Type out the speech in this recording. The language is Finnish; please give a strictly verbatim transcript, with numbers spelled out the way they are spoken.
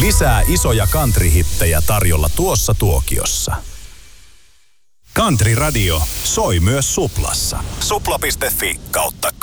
Lisää isoja country-hittejä tarjolla tuossa tuokiossa. Country Radio soi myös Suplassa. Supla piste fi kautta